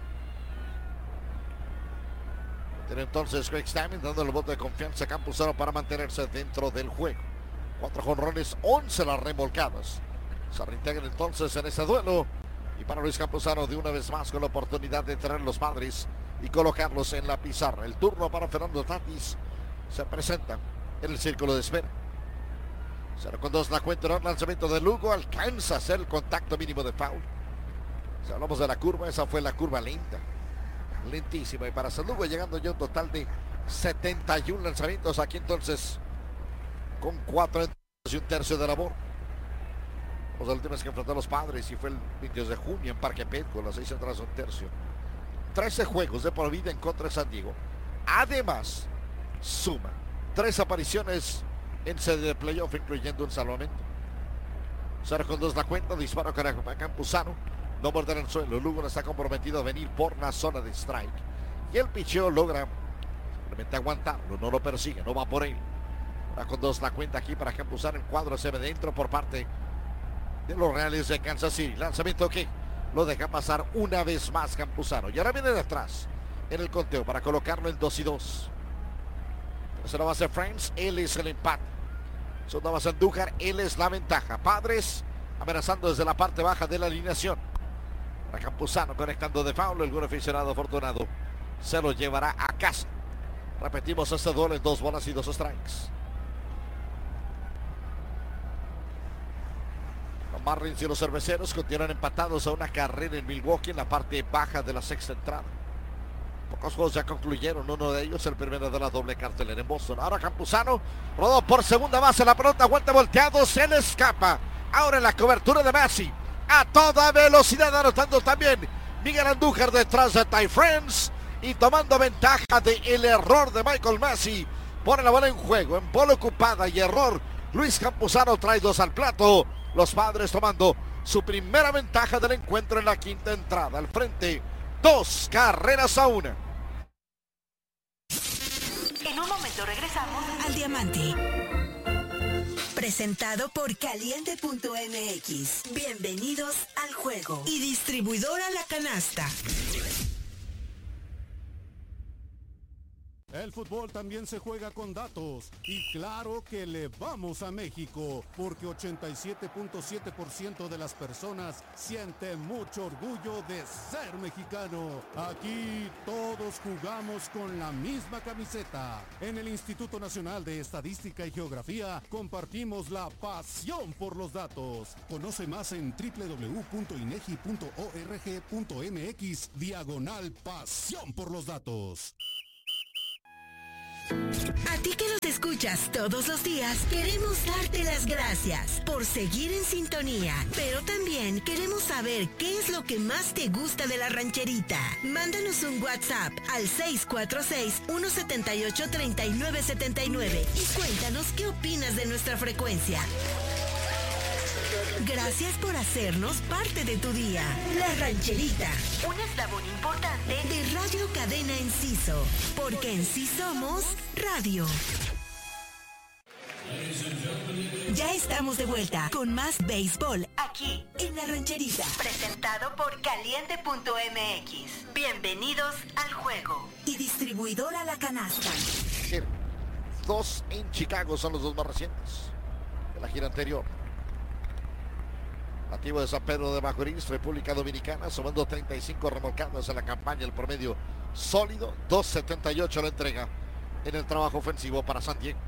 Tiene entonces Craig Stammen dando el voto de confianza a Campuzano para mantenerse dentro del juego. 4 jonrones, 11 las remolcadas. Se reintegran entonces en ese duelo. Y para Luis Campuzano de una vez más con la oportunidad de traer los Padres y colocarlos en la pizarra. El turno para Fernando Tatis se presenta en el círculo de espera. 0-2 la cuenta, el lanzamiento de Lugo alcanza a hacer el contacto mínimo de foul. Si hablamos de la curva, esa fue la curva lenta, lentísima, y para San Lugo llegando ya un total de 71 lanzamientos aquí entonces con 4 y un tercio de labor. Los últimos que enfrentó a los Padres y fue el 22 de junio en Parque Petco, las 6 entradas un tercio. 13 juegos de por vida en contra de San Diego. Además suma 3 apariciones en sede de playoff, incluyendo un salvamento. 0-2 la cuenta, disparo para Campuzano, no morder el suelo. Lugo no está comprometido a venir por la zona de strike y el picheo logra simplemente aguantarlo, no lo persigue, no va por él. 0-2 la cuenta aquí para Campuzano, el cuadro se ve dentro por parte de los Reales de Kansas City. Lanzamiento que lo deja pasar una vez más Campuzano y ahora viene de atrás en el conteo para colocarlo en 2-2. Tercera base France, él es el empate. Segunda base Andújar, él es la ventaja. Padres amenazando desde la parte baja de la alineación. Para Campuzano conectando de foul, el buen aficionado afortunado se lo llevará a casa. Repetimos este duelo en 2 bolas y 2 strikes. Los Marlins y los Cerveceros continúan empatados a una carrera en Milwaukee en la parte baja de la sexta entrada. Pocos juegos ya concluyeron, uno de ellos el primero de la doble cartelera en Boston. Ahora Campuzano rodó por segunda base, la pelota vuelta volteado, se le escapa. Ahora en la cobertura de Massey, a toda velocidad, anotando también Miguel Andújar detrás de Ty France y tomando ventaja del error de Michael Massey. Pone la bola en juego, en bola ocupada y error. Luis Campuzano trae 2 al plato. Los Padres tomando su primera ventaja del encuentro en la quinta entrada. Al frente, 2 carreras a 1. En un momento regresamos al Diamante. Presentado por Caliente.mx. Bienvenidos al juego. Y distribuidora La Canasta. El fútbol también se juega con datos y claro que le vamos a México porque 87.7% de las personas sienten mucho orgullo de ser mexicano. Aquí todos jugamos con la misma camiseta. En el Instituto Nacional de Estadística y Geografía compartimos la pasión por los datos. Conoce más en www.inegi.org.mx/pasión por los datos. A ti que nos escuchas todos los días, queremos darte las gracias por seguir en sintonía, pero también queremos saber qué es lo que más te gusta de La Rancherita. Mándanos un WhatsApp al 646-178-3979 y cuéntanos qué opinas de nuestra frecuencia. Gracias por hacernos parte de tu día. La Rancherita, un eslabón importante de Radio Cadena Enciso, porque en sí somos radio. Ya estamos de vuelta con más béisbol aquí en La Rancherita. Presentado por Caliente.mx. Bienvenidos al juego. Y distribuidora La Canasta. 2 en Chicago son los 2 más recientes de la gira anterior. Nativo de San Pedro de Macorís, República Dominicana, sumando 35 remolcadas en la campaña, el promedio sólido, 2.78 la entrega en el trabajo ofensivo para San Diego.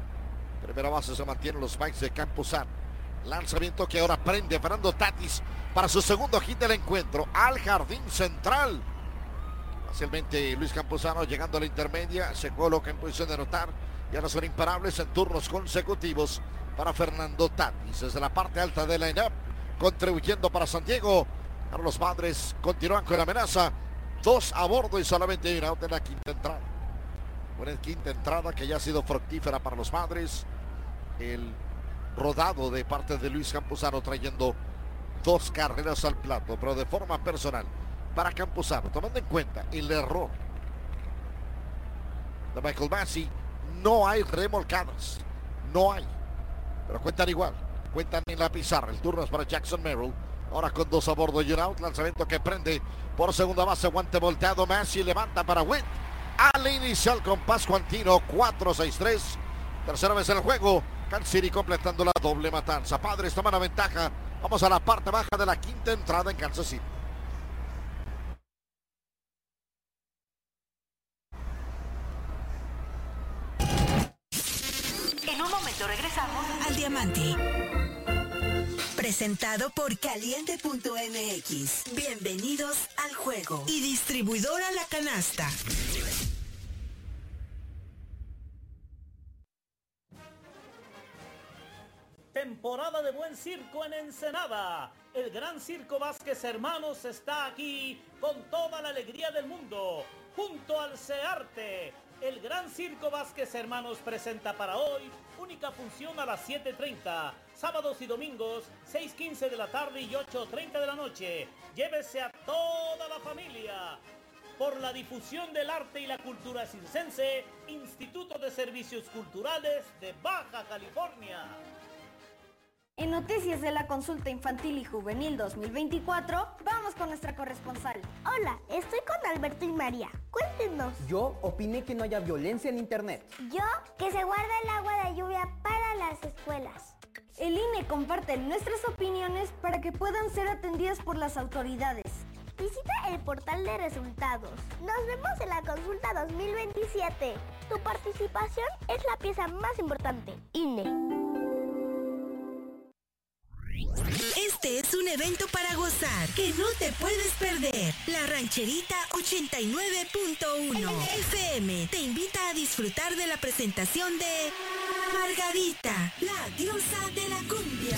Primera base se mantienen los Spikes de Campuzano. Lanzamiento que ahora prende Fernando Tatis para su segundo hit del encuentro al jardín central. Fácilmente Luis Campuzano llegando a la intermedia, se coloca en posición de anotar. Ya no son imparables en turnos consecutivos para Fernando Tatis. Desde la parte alta del line-up, contribuyendo para San Diego. Ahora los Padres continúan con la amenaza. 2 a bordo y solamente hay un out en la quinta entrada. Buena quinta entrada que ya ha sido fructífera para los Padres. El rodado de parte de Luis Campuzano trayendo 2 carreras al plato, pero de forma personal para Campuzano, tomando en cuenta el error de Michael Massey. No hay remolcadas, no hay, pero cuentan igual, cuentan en la pizarra. El turno es para Jackson Merrill, ahora con 2 a bordo y un out. Lanzamiento que prende por segunda base, guante volteado. Massey levanta para Witt al inicial con Pascuantino. 4-6-3, tercera vez en el juego. Kansas City completando la doble matanza. Padres toman la ventaja. Vamos a la parte baja de la quinta entrada en Kansas City. En un momento regresamos al Diamante. Presentado por Caliente.mx. Bienvenidos al juego. Y distribuidora La Canasta. Temporada de buen circo en Ensenada. El Gran Circo Vázquez Hermanos está aquí con toda la alegría del mundo. Junto al CEARTE, el Gran Circo Vázquez Hermanos presenta para hoy única función a las 7:30. Sábados y domingos, 6:15 de la tarde y 8:30 de la noche. Llévese a toda la familia. Por la difusión del arte y la cultura circense, Instituto de Servicios Culturales de Baja California. En Noticias de la Consulta Infantil y Juvenil 2024, vamos con nuestra corresponsal. Hola, estoy con Alberto y María. Cuéntenos. Yo opiné que no haya violencia en internet. Yo, que se guarda el agua de lluvia para las escuelas. El INE comparte nuestras opiniones para que puedan ser atendidas por las autoridades. Visita el portal de resultados. Nos vemos en la consulta 2027. Tu participación es la pieza más importante. INE. Este es un evento para gozar que no te puedes perder. La Rancherita 89.1 FM te invita a disfrutar de la presentación de Margarita, la diosa de la cumbia.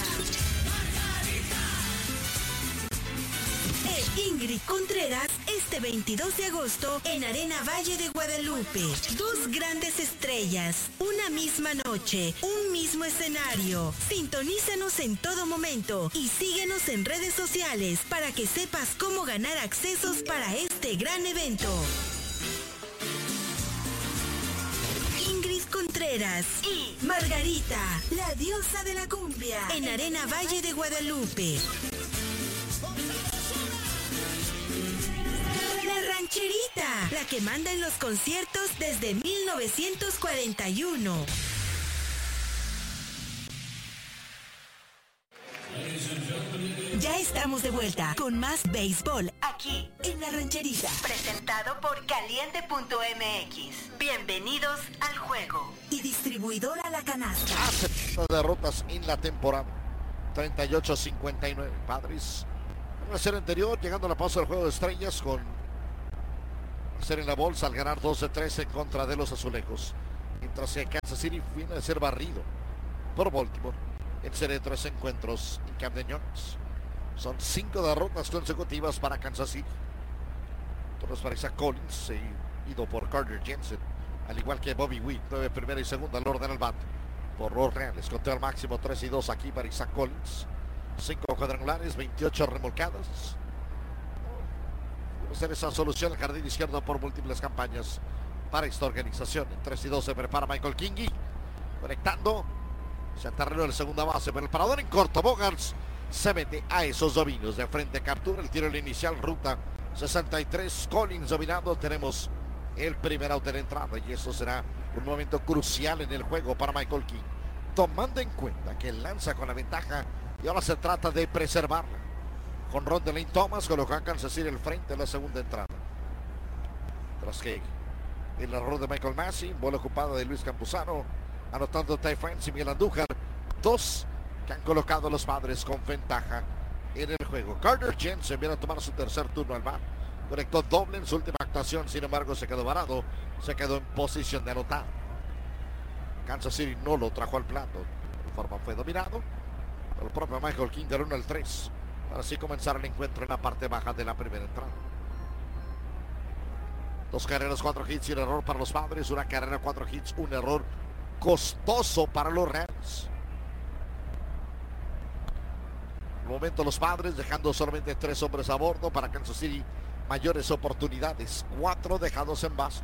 Ingrid Contreras este 22 de agosto en Arena Valle de Guadalupe. 2 grandes estrellas, una misma noche, un mismo escenario. Sintonízanos en todo momento y síguenos en redes sociales para que sepas cómo ganar accesos para este gran evento. Ingrid Contreras y Margarita, la diosa de la cumbia, en Arena Valle de Guadalupe. La Rancherita, la que manda en los conciertos desde 1941. Ya estamos de vuelta con más béisbol aquí en La Rancherita. Presentado por Caliente.mx. Bienvenidos al juego. Y distribuidora La Canasta. Hace derrotas en la temporada. 38-59. Padres. En la serie anterior, llegando a la pausa del juego de estrellas con ser en la bolsa al ganar 12-13 en contra de los azulejos. Mientras que Kansas City viene a ser barrido por Baltimore en serie de 3 encuentros en Camden Yards. Son 5 derrotas consecutivas para Kansas City. Todos para Isaac Collins, ido por Carter Jensen, al igual que Bobby Witt. 9 primera y segunda al orden al bat por los Reales. Conteo al máximo 3-2 aquí para Isaac Collins. 5 cuadrangulares, 28 remolcadas. Ser esa solución al jardín izquierdo por múltiples campañas para esta organización. En 3-2 se prepara Michael Kingy, conectando hacia el terreno de la segunda base, pero el parador en corto. Bogaerts se mete a esos dominios de frente, captura el tiro inicial, ruta 63. Collins dominando. Tenemos el primer out de la entrada y eso será un momento crucial en el juego para Michael King, tomando en cuenta que lanza con la ventaja y ahora se trata de preservarla. Jonrón de Lane Thomas colocó a Kansas City el frente en la segunda entrada. Tras que el error de Michael Massey, bola ocupada de Luis Campuzano, anotando Ty France y Miguel Andújar. 2 que han colocado los Padres con ventaja en el juego. Carter Jensen viene a tomar su tercer turno al bat. Conectó doble en su última actuación, sin embargo se quedó varado. Se quedó en posición de anotar. Kansas City no lo trajo al plato. De forma fue dominado. El propio Michael King del 1 al 3. Para así comenzar el encuentro en la parte baja de la primera entrada. 2 carreras, 4 hits y un error para los Padres. 1 carrera, 4 hits, un error costoso para los Rams. De momento los Padres dejando solamente 3 hombres a bordo para Kansas City. Mayores oportunidades. 4 dejados en base.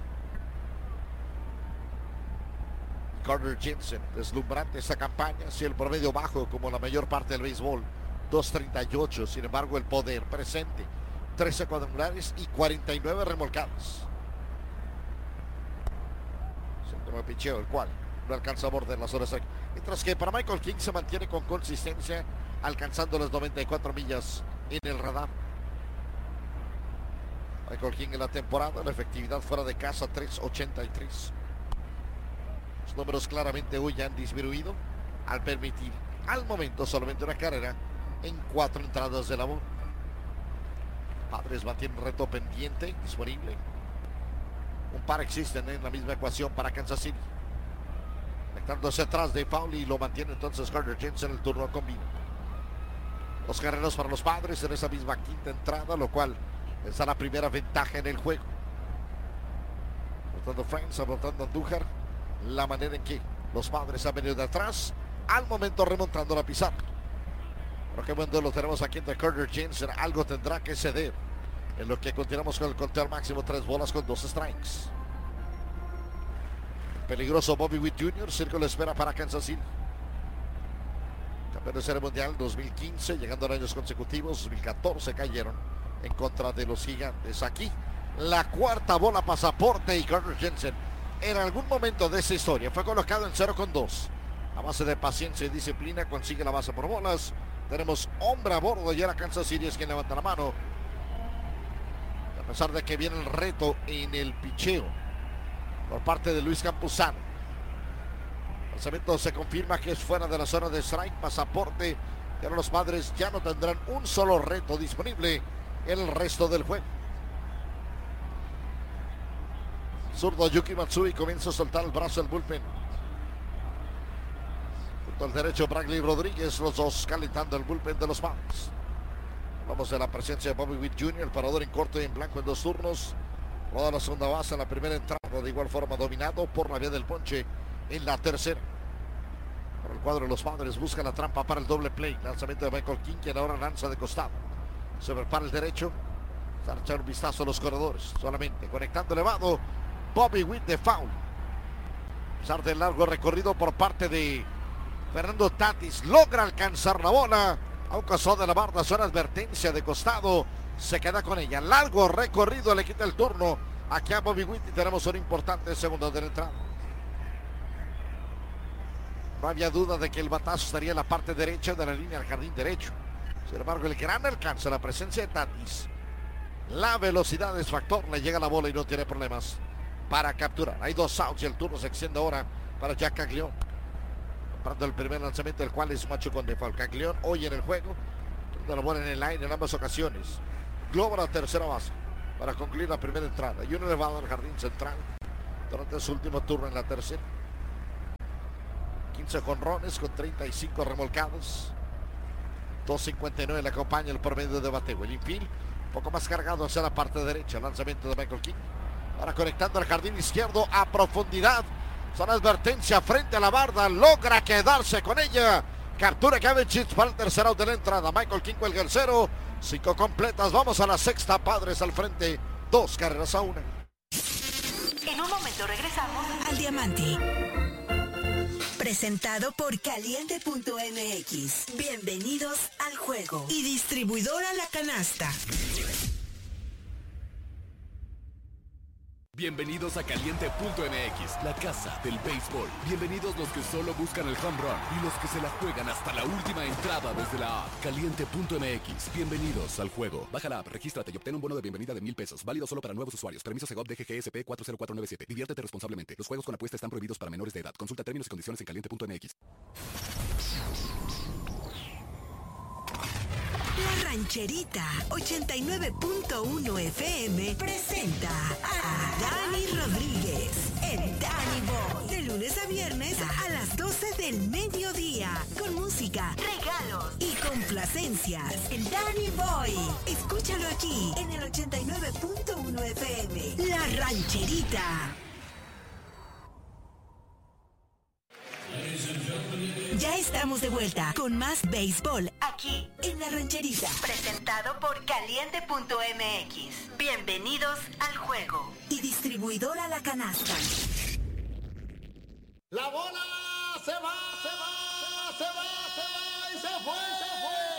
Carter Jensen, deslumbrante esta campaña. Si el promedio bajo como la mayor parte del béisbol. 2.38. Sin embargo el poder presente. 13 cuadrangulares y 49 remolcadas. Centro de picheo, el cual no alcanza a morder las horas aquí. Mientras que para Michael King se mantiene con consistencia, alcanzando las 94 millas en el radar. Michael King en la temporada, la efectividad fuera de casa 3.83. Los números claramente hoy han disminuido al permitir al momento solamente una carrera en 4 entradas de labor. Padres mantienen reto pendiente, disponible. Un par existen en la misma ecuación para Kansas City. Conectándose atrás de foul y lo mantiene entonces Carter Jensen en el turno combina. 2 carreras para los Padres en esa misma quinta entrada, lo cual es la primera ventaja en el juego. Anotando Franks, anotando Andújar. La manera en que los Padres han venido de atrás, al momento remontando la pizarra. Pero qué buen duelo tenemos aquí entre Carter Jensen. Algo tendrá que ceder en lo que continuamos con el conteo al máximo. 3 bolas con 2 strikes. Peligroso Bobby Witt Jr. Círculo espera para Kansas City. Campeón de Serie Mundial 2015, llegando a años consecutivos. 2014 cayeron en contra de los Gigantes. Aquí la cuarta bola pasaporte y Carter Jensen en algún momento de esa historia fue colocado en 0-2. A base de paciencia y disciplina consigue la base por bolas. Tenemos hombre a bordo y ahora Kansas City es quien levanta la mano. A pesar de que viene el reto en el picheo por parte de Luis Campuzano. El lanzamiento se confirma que es fuera de la zona de strike, pasaporte. Pero los Padres ya no tendrán un solo reto disponible en el resto del juego. Zurdo Yuki Matsui comienza a soltar el brazo del bullpen. Junto al derecho Bradley Rodríguez, los dos calentando el bullpen de los Padres. Vamos a la presencia de Bobby Witt Jr., el parador en corto y en blanco en 2 turnos. Roda la segunda base en la primera entrada, de igual forma dominado por la vía del ponche en la tercera. Por el cuadro de los Padres busca la trampa para el doble play. Lanzamiento de Michael King, quien ahora lanza de costado. Se prepara el derecho. Para echar un vistazo a los corredores. Solamente conectando elevado. Bobby Witt de foul. A pesar del largo recorrido por parte de Fernando Tatis, logra alcanzar la bola. A un costado de la barda, suena advertencia de costado. Se queda con ella. Largo recorrido, le quita el turno aquí a Bobby Witt y tenemos un importante segundo de la entrada. No había duda de que el batazo estaría en la parte derecha de la línea del jardín derecho. Sin embargo, el gran alcance, la presencia de Tatis, la velocidad es factor. Le llega la bola y no tiene problemas para capturar. Hay 2 outs y el turno se extiende ahora para Jack Caglione. Comprando el primer lanzamiento, el cual es macho con default. Caglione hoy en el juego, de la bola en el aire en ambas ocasiones. Globo a la tercera base para concluir la primera entrada. Y un elevado al jardín central durante su último turno en la tercera. 15 jonrones con 35 remolcados. 2.59 le acompaña el promedio de bateo. El infield un poco más cargado hacia la parte derecha. Lanzamiento de Michael King. Ahora conectando al jardín izquierdo a profundidad. Son advertencia frente a la barda. Logra quedarse con ella. Captura Kevin Chitz para el tercer out de la entrada. Michael King cuelga el 0. 5 completas. Vamos a la sexta. Padres al frente. 2 carreras a 1. En un momento regresamos al Diamante. Presentado por Caliente.mx. Bienvenidos al juego. Y distribuidora La Canasta. Bienvenidos a Caliente.mx, la casa del béisbol. Bienvenidos los que solo buscan el home run y los que se la juegan hasta la última entrada desde la app. Caliente.mx, bienvenidos al juego. Baja la app, regístrate y obtén un bono de bienvenida de $1,000. Válido solo para nuevos usuarios. Permiso Segov DGGSP 40497. Diviértete responsablemente. Los juegos con apuesta están prohibidos para menores de edad. Consulta términos y condiciones en Caliente.mx. La Rancherita 89.1 FM presenta a Dani Rodríguez en Danny Boy. De lunes a viernes a las 12 del mediodía. Con música, regalos y complacencias. El Danny Boy. Escúchalo aquí en el 89.1 FM. La Rancherita. Ya estamos de vuelta con más béisbol aquí en La Rancherita. Presentado por Caliente.mx. Bienvenidos al juego. Y distribuidora La Canasta. La bola se va y se fue.